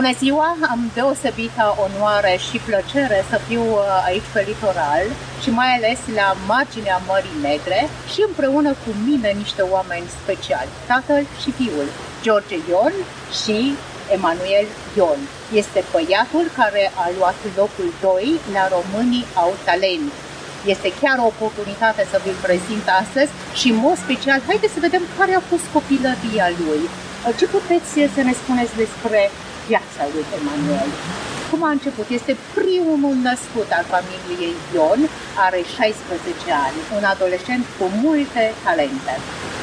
Bună ziua! Am deosebită onoare și plăcere să fiu aici pe litoral și mai ales la marginea Mării Negre și împreună cu mine niște oameni speciali, tatăl și fiul, George Ion și Emanuel Ion. Este băiatul care a luat locul 2 la Românii au talent. Este chiar o oportunitate să vi-l prezint astăzi și în mod special, haideți să vedem care a fost copilăria lui. Ce puteți să ne spuneți despre viața lui Emanuel? Cum a început? Este primul născut al familiei Ion, are 16 ani, un adolescent cu multe talente.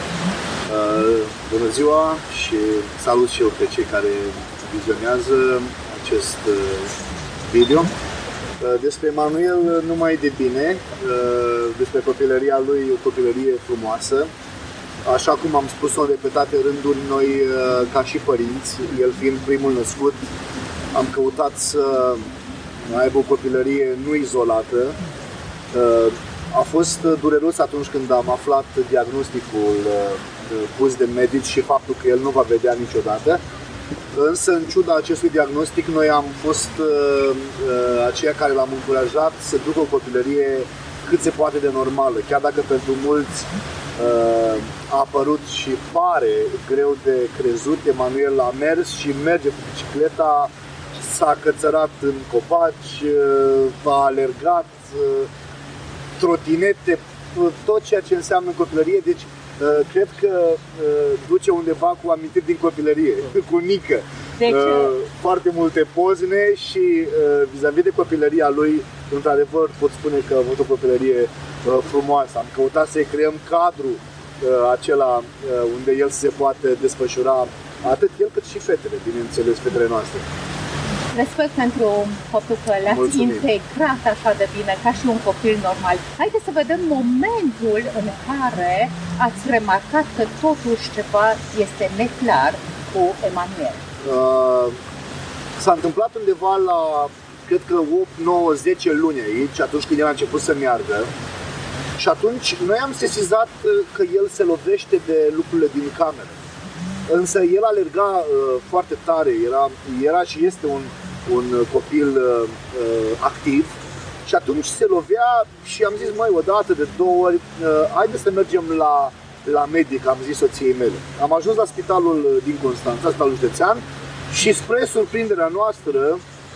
Bună ziua și salut și eu pe cei care vizionează acest video. Despre Emanuel numai de bine, despre copilăria lui, o copilărie frumoasă. Așa cum am spus-o în repetate rânduri, noi ca și părinți, el fiind primul născut, am căutat să aibă o copilărie nu izolată. A fost dureros atunci când am aflat diagnosticul pus de medici și faptul că el nu va vedea niciodată. Însă, în ciuda acestui diagnostic, noi am fost aceia care l-am încurajat să ducă o copilărie cât se poate de normală. Chiar dacă pentru mulți a apărut și pare greu de crezut, Emanuel a mers și merge cu bicicleta, s-a cățărat în copaci, a alergat, trotinete, tot ceea ce înseamnă copilărie. Deci, cred că duce undeva cu amintiri din copilărie, cu Nică. Foarte multe pozne și vis-a-vis de copilăria lui, într-adevăr pot spune că a avut o copilărie frumoasă. Am căutat să-i creăm cadrul acela unde el se poate desfășura, atât el cât și fetele, bineînțeles, fetele noastre. Respect pentru faptul că l-ați integrat așa de bine, ca și un copil normal. Haideți să vedem momentul în care ați remarcat că totuși ceva este neclar cu Emanuel. S-a întâmplat undeva la, cred că 8, 9, 10 luni aici, atunci când el a început să meargă. Și atunci noi am sesizat că el se lovește de lucrurile din cameră. Însă el alerga foarte tare, era și este un copil activ. Și atunci se lovea și am zis, măi, o dată, de 2 ori, haide să mergem la medic, am zis soției mele. Am ajuns la spitalul din Constanța, spitalul județean, și spre surprinderea noastră,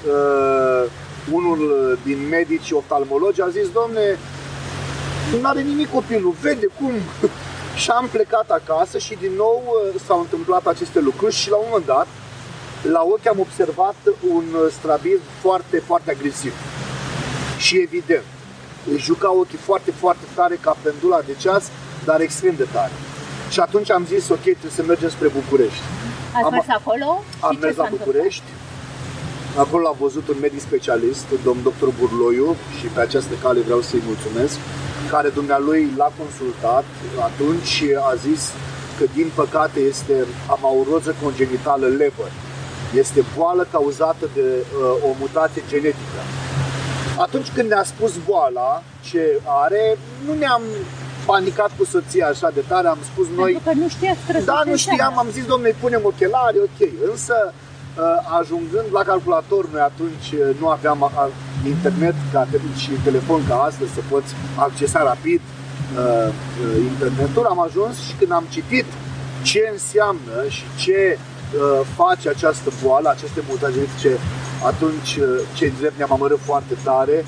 unul din medici oftalmologi a zis, domne, nu are nimic copilul, vede cum. Și am plecat acasă și din nou s-au întâmplat aceste lucruri și la un moment dat, la ochi am observat un strabism foarte, foarte agresiv. Și evident, își juca ochii foarte, foarte tare ca pendula de ceas, dar extrem de tare. Și atunci am zis, ok, trebuie să mergem spre București. Ați mers acolo? Am mers la București. Acolo l-a văzut un medic specialist, domnul dr. Burloiu, și pe această cale vreau să-i mulțumesc, care dumnealui l-a consultat atunci și a zis că din păcate este amauroză congenitală Leber. Este boală cauzată de o mutație genetică. Atunci când ne-a spus boala ce are, nu ne-am panicat cu soția așa de tare, am spus noi... Pentru că nu știați Da, nu știam, am zis, domnule, punem ochelari, ok. Însă, ajungând la calculator, noi atunci nu aveam internet și telefon ca astăzi, să poți accesa rapid internetul. Am ajuns și când am citit ce înseamnă și ce face această boală, aceste mutații genetice, atunci cei drept ne-am amărât foarte tare.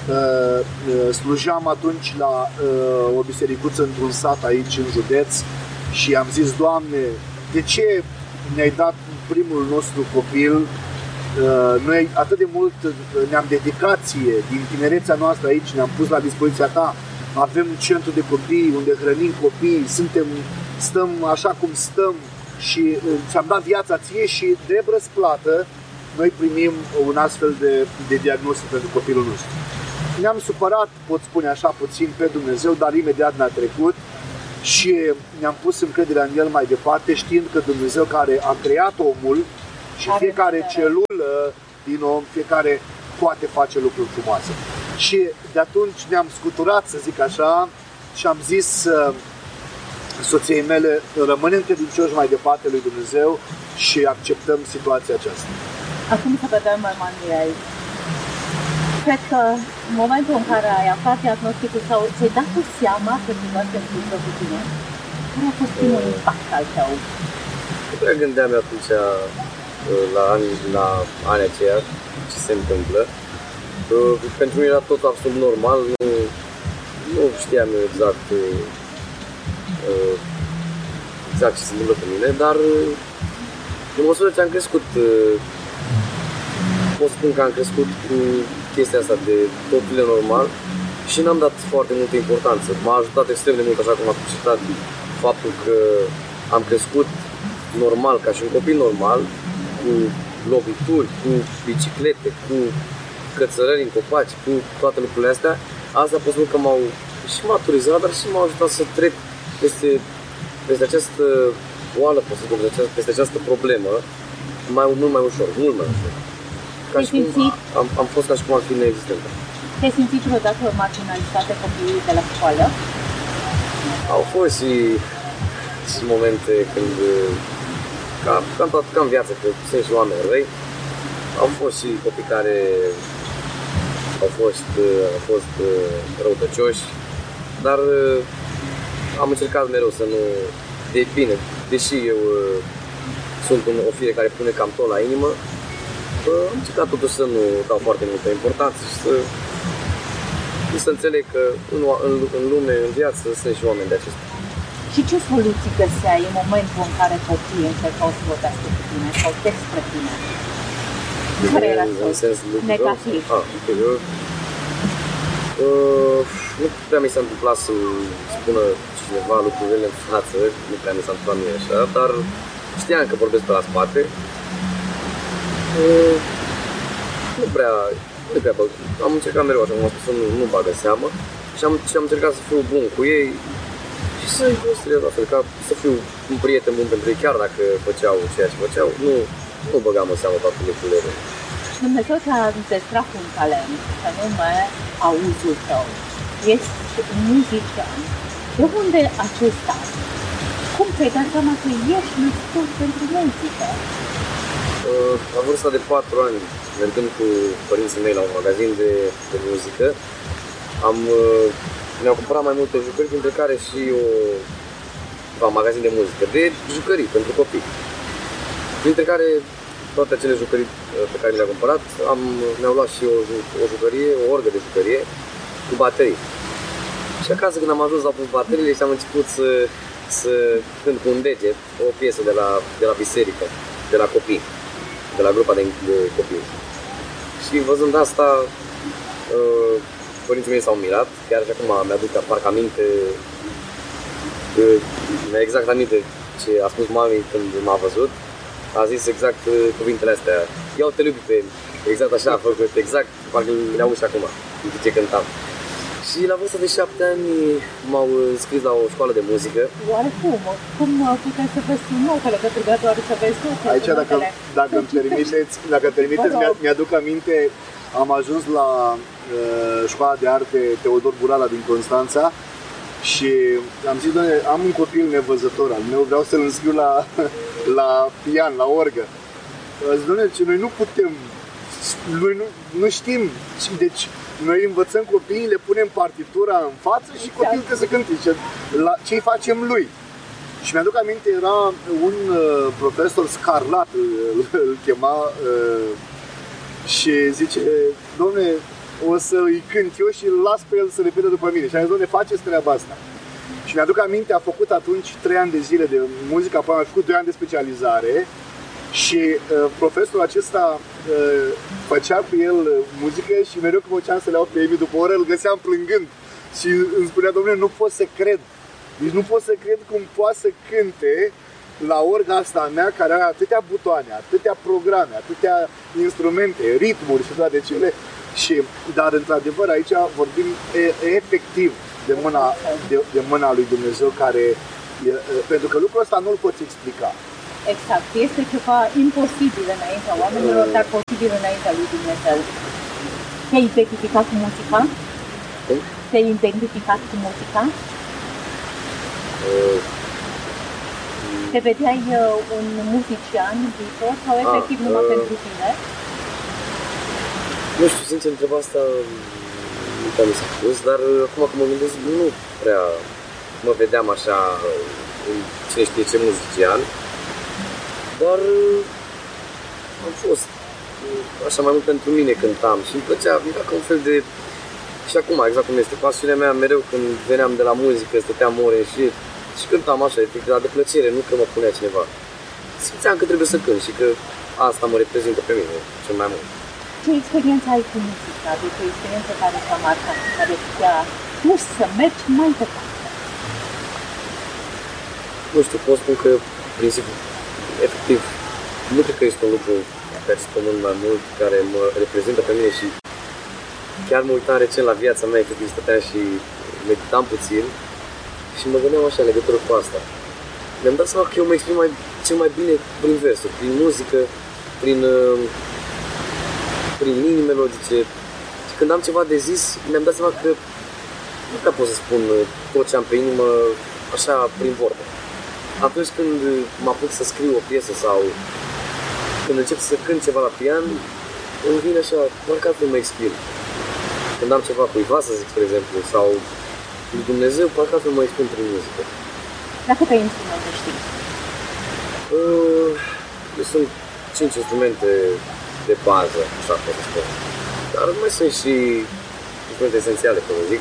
Slujeam atunci la o bisericuță într-un sat aici în județ și am zis, Doamne, de ce ne-ai dat primul nostru copil? Noi atât de mult ne-am dedicat ție, din tinerețea noastră aici, ne-am pus la dispoziția ta, avem un centru de copii unde hrănim copii, stăm așa cum stăm și ți-am dat viața ție și de răsplată noi primim un astfel de diagnostic pentru copilul nostru. Ne-am supărat, pot spune așa, puțin pe Dumnezeu, dar imediat ne-a trecut și ne-am pus încrederea în El mai departe, știind că Dumnezeu care a creat omul și fiecare celulă din om, fiecare poate face lucruri frumoase. Și de atunci ne-am scuturat, să zic așa, și am zis soției mele, rămânem credincioși mai departe lui Dumnezeu și acceptăm situația aceasta. Acum să vedem, Emanuel. Cred că în momentul în care ai aflat diagnosticul sau ți-ai dat tu seama că ceva se întâmplă cu tine, care a fost primul impact al tău? Nu prea gândeam atunci la anii aceia ce se întâmplă. Pentru mine era tot absolut normal, nu știam exact ce se întâmplă cu mine, dar în măsură ce am crescut, pot spun că am crescut cu chestia asta de totul e normal și n-am dat foarte multă importanță. M-a ajutat extrem de mult, așa cum am citat, faptul că am crescut normal, ca și un copil normal, cu lovituri, cu biciclete, cu cățărări în copaci, cu toate lucrurile astea. Asta pot spune că m-au și maturizat, dar și m-au ajutat să trec peste această oală, peste această problemă, mult mai ușor. Ca și cum am fost ca și cum ar fi neexistentă. Te-ai simțit vreodată marginalizate copiii de la școală? Au fost și momente când, ca în viață, că sunt și oameni răi, au fost și copii care au fost răutăcioși, dar am încercat mereu să nu... Deși eu sunt o fire care pune cam tot la inimă, am încercat totuși să nu dau foarte multă importanță și să înțeleg că în lume, în viață, sunt și oameni de acestea. Și ce soluții găseai în momentul în care copiii încercau să vorbească cu tine sau despre tine? Care era soluția? Negativ. Nu prea mi s-a întâmplat să spună cineva lucrurile în față, nu prea mi s-a întâmplat mie așa, dar știam că vorbesc pe la spate. Nu prea am încercat mereu, așa cum am spus, să nu bagă seamă și am încercat să fiu bun cu ei și să-i consider la fel, ca să fiu un prieten bun pentru ei, chiar dacă făceau ceea ce făceau, nu băgam în seamă toate lucrurile. Dumnezeu ți-a dezstrat un talent, și anume auzul tău. Ești un muzician. De unde acesta? Cum ți-ai dat seama că ești născut pentru muzică? La vârsta de 4 ani, mergând cu părinții mei la un magazin de muzică, mi-au cumpărat mai multe jucării, printre care și un magazin de muzică, de jucării pentru copii. Printre care toate acele jucării pe care le-am cumpărat, mi-au luat și o jucărie, o orgă de jucărie cu baterii. Și acasă, când am ajuns, au pus bateriile și am început să cânt cu un deget o piesă de la biserică, de la copii, de la grupa de copii. Și văzând asta, părinții mei s-au mirat, chiar și acum mi-aduc parcă aminte, exact aminte ce a spus mami când m-a văzut. A zis exact cuvintele astea. Eu te iubi pe el. Exact așa a făcut, exact, parcă le auzi și acum, după ce cântam. Și la vârsta de 7 ani m-au înscris la o școală de muzică. Oare cum? Cum puteai să vezi notele? Că trebuia doar să vezi notele. Aici, dacă îmi permiteți, mi-aduc aminte, am ajuns la școala de arte Teodor Burala din Constanța și am zis, doamne, am un copil nevăzător al meu, vreau să-l înscriu la pian, la orgă. Zic, doamne, noi nu putem, noi nu știm, deci noi învățăm copiii, le punem partitura în față și copilul trebuie să cânte. Ce-i facem lui? Și mi-aduc aminte, era un profesor Scarlat, îl chema, și zice, domne, o să-i cânt eu și îl las pe el să repete după mine. Și am zis, domne, faceți treaba asta. Și mi-aduc aminte, a făcut atunci 3 ani de zile de muzică, apoi a făcut 2 ani de specializare. Și profesorul acesta făcea cu el muzică și mereu când făceam să le iau pe Emi după o oră, îl găseam plângând. Și îmi spunea, domnule, nu pot să cred. Deci nu pot să cred cum poate să cânte la orga asta a mea, care are atâtea butoane, atâtea programe, atâtea instrumente, ritmuri și toate cele. Dar într-adevăr aici vorbim efectiv de mâna lui Dumnezeu, pentru că lucrul ăsta nu-l poți explica. Exact, este ceva imposibil înaintea oamenilor, dar posibil înaintea lui Dumnezeu. Te-ai identificat cu muzica? Te-ai identificat cu muzica? Te vedeai un muzician viitor sau efectiv numai pentru tine? Nu știu, sincer, întrebarea asta nu prea mi s-a pus, dar acum că mă gândesc, nu prea mă vedeam așa în cine știe ce muzician, dar am fost așa mai mult pentru mine cântam și îmi plăcea, era ca un fel de... Și acum, exact cum este, pasiunea mea mereu când veneam de la muzică, stăteam ore și cântam așa, efectiv, de plăcere, nu că mă punea cineva. Simțeam că trebuie să cânt și că asta mă reprezintă pe mine cel mai mult. Ce experiență ai cu muzica? Adică o experiență care te-a marcat, care te-a pus să mergi mai departe? Nu știu, pot spun că, principiu, efectiv, nu cred că este un lucru pe acest pământ mai mult care mă reprezintă pe mine și chiar mă uitam recent la viața mea, efectiv, stăteam și meditam puțin și mă gândeam așa în legătură cu asta. Mi-am dat seama că eu mă exprim cel mai bine prin versuri, prin muzică, prin linii melodice. Și când am ceva de zis, mi-am dat seama că nu prea pot să spun tot ce am pe inimă așa prin vorbe. Atunci când mă apuc să scriu o piesă sau când încep să cânt ceva la pian, îmi vine așa, parcă altfel mă exprim. Când am ceva cuiva să zic, spre exemplu, sau lui Dumnezeu, parcă altfel mă exprim prin muzică. La câte instrumente știi? Sunt 5 instrumente de bază, așa pot să spun. Dar mai sunt și instrumente esențiale, cum zic.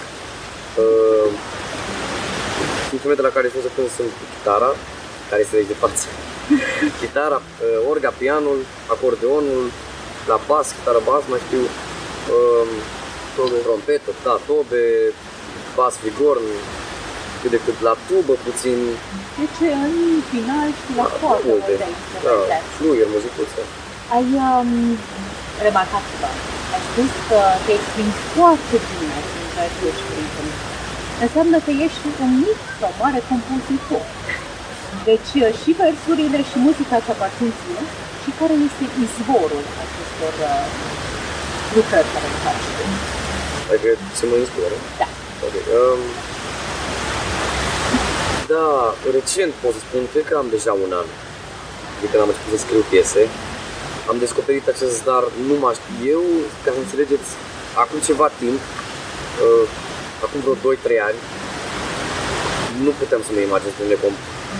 Instrumentele la care știu să cânt sunt chitara, care este aici de față. Chitara, orga, pianul, acordeonul, la bas, chitara bas, mai știu, trompetă, da, tobe, bas, vigorn, cât de cât la tubă, puțin. Deci, în final, și la foarte multe instrumente. Da, fluier, muzicuță. Ai remarcat ceva. Ai spus că te exprimi foarte bine în ceea ce ești prieten. Înseamnă că ești un mic sau mare compozitor. Deci și versurile și muzica ți aparțin ție și care este izvorul acestor lucrări care le faci tu? Adică ce mă inspiră? Da. Okay. Da, recent pot să spun, cred că am deja un an de când am început să scriu piese. Am descoperit acest dar nu mă știu. Eu, ca să înțelegeți, acum ceva timp, acum vreo 2-3 ani, nu puteam să mă imaginez că ne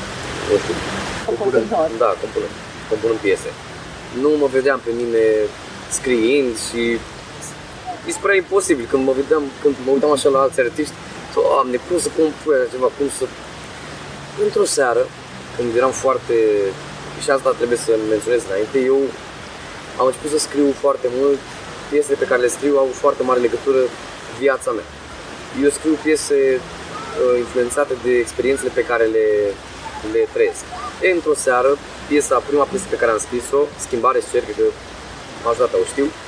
compunând piese. Nu mă vedeam pe mine scriind și mi se părea imposibil când mă uitam așa la alți artiști. Doamne, cum să compun ceva, cum să... Într-o seară, când eram foarte... Și asta trebuie să menționez înainte, eu am început să scriu foarte mult. Piesele pe care le scriu au foarte mare legătură cu viața mea. Eu scriu piese influențate de experiențele pe care le trăiesc. Într-o seară, prima piesă pe care am scris-o, Schimbare și cer, că majoritatea o știu,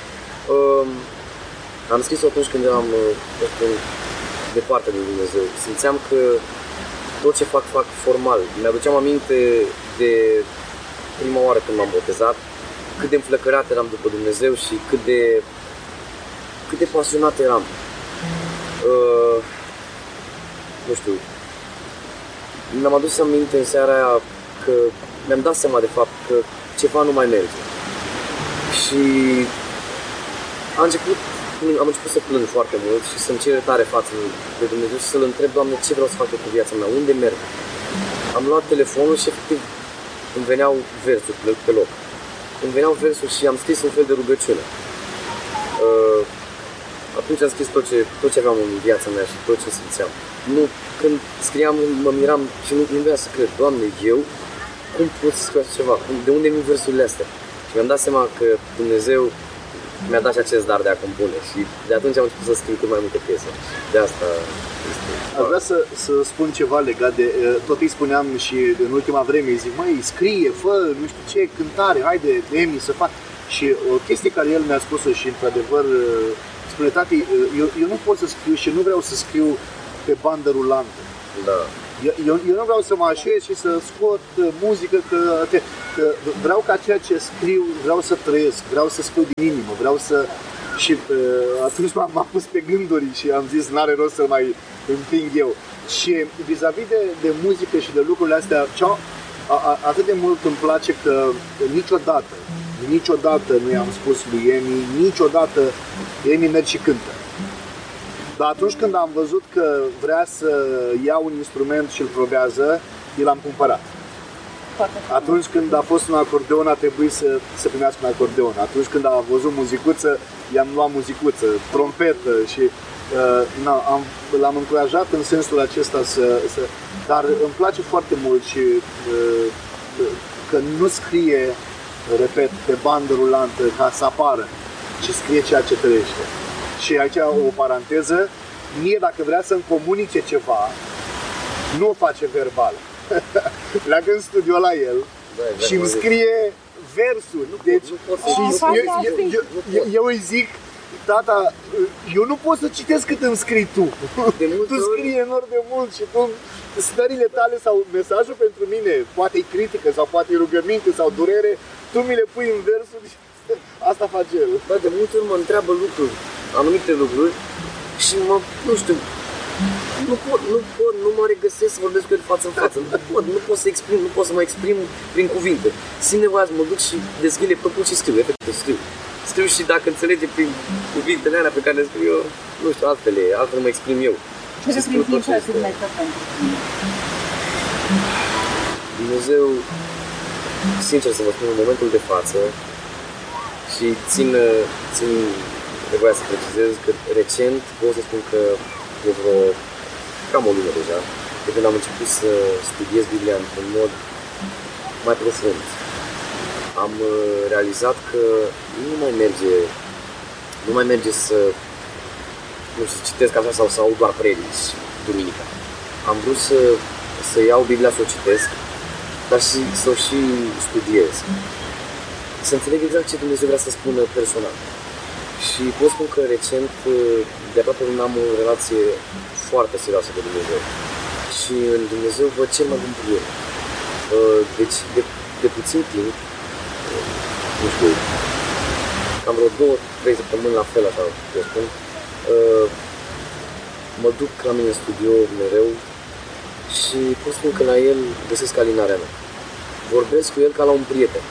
am scris-o atunci când eram departe de Dumnezeu. Simțeam că tot ce fac formal. Mi-aduceam aminte de prima oară când m-am botezat, cât de înflăcărat eram după Dumnezeu și cât de pasionat eram. Nu știu, mi-am adus aminte în seara aia că mi-am dat seama de fapt că ceva nu mai merge. Și am început să plâng foarte mult și să-mi cer iertare față de Dumnezeu și să-L întreb, Doamne, ce vreau să fac eu cu viața mea, unde merg? Am luat telefonul și efectiv îmi veneau versuri pe loc. Îmi veneau versuri și am scris un fel de rugăciune. Atunci am scris tot ce aveam în viața mea și tot ce simțeam. Când scriam, mă miram și nu voiam să cred, Doamne, eu cum pot să scriu așa ceva? De unde mi versurile astea? Și mi-am dat seama că Dumnezeu mi-a dat și acest dar de a compune și de atunci am început să scriu cât mai multe piese. De asta este... Aș vrea să spun ceva legat de... Tot îi spuneam și în ultima vreme, îi zic, măi, scrie, fă, nu știu ce, cântare, haide, Emi, să fac. Și o chestie care el mi-a spus-o și într-adevăr spune, tati, eu nu pot să scriu și nu vreau să scriu pe bandă rulantă. Da. Eu nu vreau să mă așez și să scot muzică, că vreau ca ceea ce scriu, vreau să trăiesc, vreau să scriu din inimă, vreau să... Și atunci m-am pus pe gânduri și am zis, n-are rost să mai împing eu. Și vis-a-vis de muzică și de lucrurile astea, atât de mult îmi place că niciodată niciodată nu i-am spus lui Emi, niciodată, Emi merge și cântă. Dar atunci când am văzut că vrea să ia un instrument și îl probează, i l-am cumpărat. Atunci când a fost un acordeon, a trebuit să primească un acordeon. Atunci când a văzut muzicuță, i-am luat muzicuță, trompetă și l-am încurajat în sensul acesta dar îmi place foarte mult și că nu scrie, repet, pe bandă rulantă ca să apară, ci scrie ceea ce trăiește. Și aici o paranteză, mie dacă vrea să-mi comunice ceva, nu o face verbal. Pleacă în studio la el și îmi scrie versuri. Deci, eu îi zic, tata, eu nu pot să citesc cât îmi scrii tu. Tu scrii enorm de mult și tu, stările tale sau mesajul pentru mine, poate e critică sau poate e rugăminte sau durere, tu mi le pui în versuri și asta face el. Da, de multe ori mă întreabă lucruri, anumite lucruri și nu știu, nu mă regăsesc să vorbesc cu el față în față. Nu pot să exprim, nu pot să mă exprim prin cuvinte. Simt nevoia să mă duc și deschid laptopul și scriu, efectiv scriu. Scriu și dacă înțelege prin cuvintele alea pe care le scriu eu, nu știu, altfel mă exprim eu. Ce reprezintă Dumnezeu pentru tine? Dumnezeu, sincer să vă spun, în momentul de față, și țin nevoia să precizez că recent pot să spun că de cam o lună deja, de când am început să studiez Biblia într-un mod mai profund. Am realizat că nu mai merge să citesc așa sau să aud doar predici duminica. Am vrut să iau Biblia să o citesc, dar și să o și studiez. Să înțeleg exact ce Dumnezeu vrea să spună personal. Și pot spun că recent, de aproape nu am o relație foarte serioasă cu Dumnezeu. Și în Dumnezeu văd cel mai bun prieten. Deci, de puțin timp, nu știu, cam vreo 2-3 săptămâni la fel, așa vă spun, mă duc la mine în studio mereu și pot spun că la el găsesc alinarea mea. Vorbesc cu el ca la un prieten.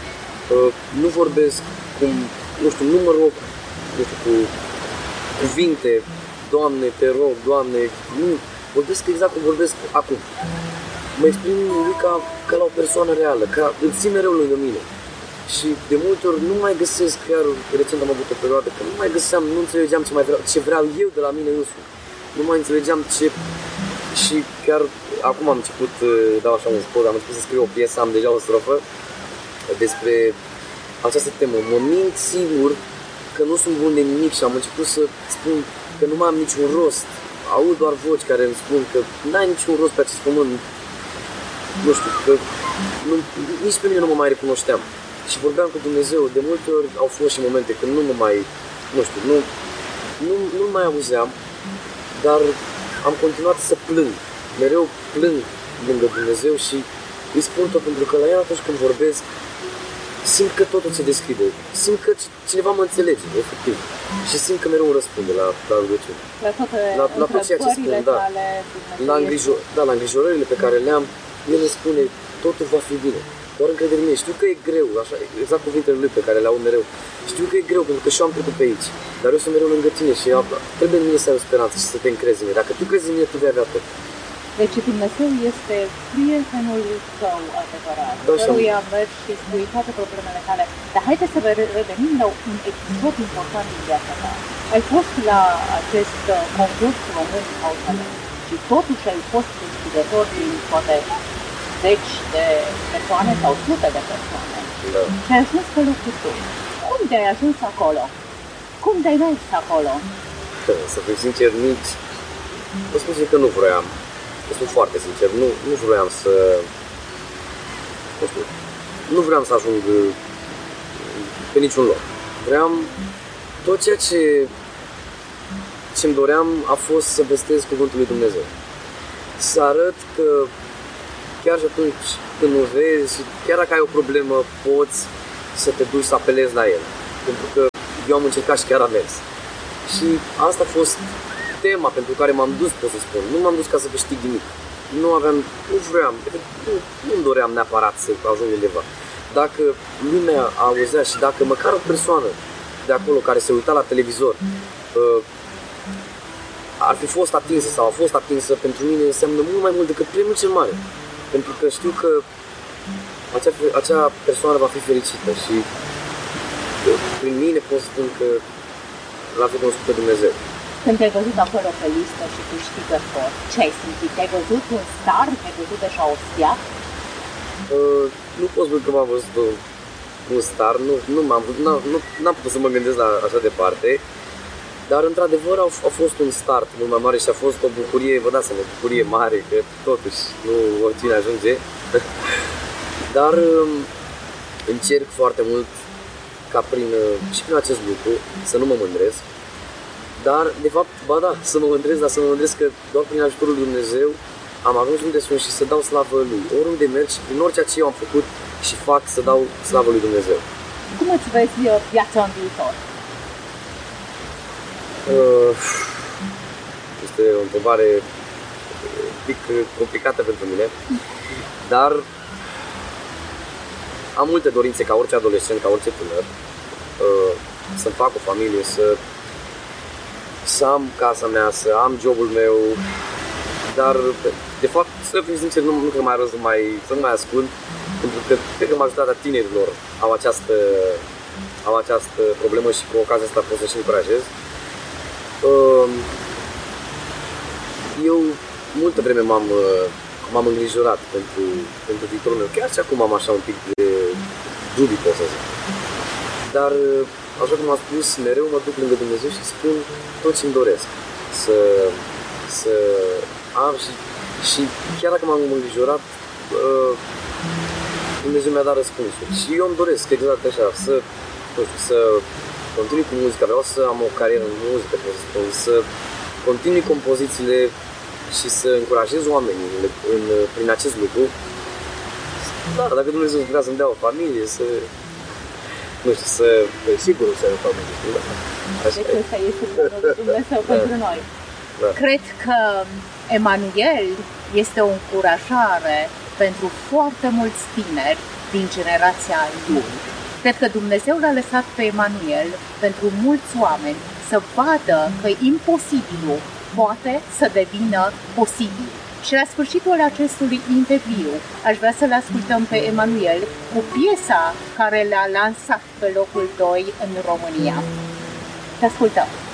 Nu vorbesc cum, nu știu, nu mă rog, nu știu, cu cuvinte, Doamne, te rog, Doamne, nu, vorbesc exact cum vorbesc acum. Mă exprim ca la o persoană reală, îl țin mereu lângă mine. Și de multe ori nu mai găsesc, chiar recent am avut o perioadă că nu mai găseam, nu înțelegeam ce vreau eu de la mine însumi. Nu mai înțelegeam ce... Și chiar acum am început, dau așa un spot, am început să scriu o piesă, am deja o strofă despre această temă. Mă mint sigur că nu sunt bun de nimic și am început să spun că nu mai am niciun rost. Aud doar voci care îmi spun că n-ai niciun rost pe acest pământ. Nu știu, că nici pe mine nu mă mai recunoșteam. Și vorbeam cu Dumnezeu, de multe ori au fost și momente când nu mă mai, nu știu, nu mai auzeam, dar am continuat să plâng. Mereu plâng lângă Dumnezeu și îi spun tot pentru că la el atunci când vorbesc, simt că totul se deschide, simt că cineva mă înțelege, efectiv. Și simt că mereu îmi răspunde la rugăciune. La tot ceea ce spun, da. La îngrijorările pe care le-am, el îmi spune, totul va fi bine. Doar încredere în mine. Știu că e greu, așa, exact cuvintele lui pe care le aud mereu. Știu că e greu pentru că și eu am trecut pe aici. Dar eu sunt mereu lângă tine și trebuie în mine să ai o speranță și să te încrezi în mine. Dacă tu crezi în mine, tu vei avea tot. Deci Dumnezeu este prietenul tău adevărat, căruia mergi și spui toate problemele tale. Dar haideți să revenim la un episod important din viața ta. Ai fost la acest concurs român au talent și totuși ai fost deschidător din poate zeci de persoane sau sute de persoane. Da. Și ai ajuns pe locul 2. Cum te-ai ajuns acolo? Cum te-ai mers acolo? Să fiu sincer, nici... Vă spun că nu vroiam. Vă spun foarte sincer, nu vroiam să... Nu vreau să ajung pe niciun loc. Vreau... Tot ceea ce-mi doream a fost să vestez cuvântul lui Dumnezeu. Să arăt că chiar și atunci când nu vezi, chiar dacă ai o problemă, poți să te duci să apelezi la el. Pentru că eu am încercat și chiar am mers. Și asta a fost tema pentru care m-am dus, pot să spun. Nu m-am dus ca să câștig nimic. Nu vreau, nu-mi doream neapărat să ajung undeva. dacă lumea auzea și dacă măcar o persoană de acolo care se uita la televizor ar fi fost atinsă sau a fost atinsă, pentru mine înseamnă mult mai mult decât premiul cel mare. Pentru că știu că acea persoană va fi fericită și prin mine pot spun că l-a fi cunoscut pe Dumnezeu. Când te-ai văzut acolo pe listă și câștigător, ce ai simțit? Te-ai văzut un star? Te-ai văzut așa o stea? Nu pot spune că m-am văzut un star, n-am putut să mă gândesc la așa departe. Dar într-adevăr a fost un start mult mai mare și a fost o bucurie, vă dați seama, o bucurie mare, că totuși nu oricine ajunge. Dar încerc foarte mult ca și prin acest lucru să nu mă mândresc. Dar, de fapt, ba da, să mă mândresc, dar să mă mândresc că doar prin ajutorul lui Dumnezeu am ajuns unde sunt și să dau slavă Lui. Oriunde merg și prin orice ce eu am făcut și fac, să dau slavă lui Dumnezeu. Cum îți vezi viața în viitor? Este o întrebare un pic complicată pentru mine, dar am multe dorințe ca orice adolescent, ca orice tânăr, să-mi fac o familie, să am casa mea, să am jobul meu, dar de fapt, să fiu sincer, nu cred că mai are să nu mai ascund, pentru că cred că majoritatea tinerilor au această problemă și cu ocazia asta pot să-și încurajez. Eu multă vreme m-am îngrijorat pentru viitorul meu, chiar și acum am așa un pic de dubii, pot să zic. Dar, așa cum am spus, mereu mă duc lângă Dumnezeu și spun tot ce-mi doresc să am și chiar dacă m-am îngrijorat, Dumnezeu mi-a dat răspunsuri. Și eu îmi doresc exact așa, să continui cu muzica, vreau să am o carieră în muzică, să continui compozițiile și să încurajez oamenii prin acest lucru. Da, dacă Dumnezeu vrea să-mi dea o familie, nu știu, sigur să ai o familie. Da. Deci ăsta este planul lui Dumnezeu pentru noi. Da. Cred că Emanuel este o încurajare pentru foarte mulți tineri din generația lui. Cred că Dumnezeu l-a lăsat pe Emanuel pentru mulți oameni să vadă că imposibilul poate să devină posibil. Și la sfârșitul acestui interviu aș vrea să-l ascultăm pe Emanuel cu piesa care l-a lansat pe locul 2 în România. Te ascultăm!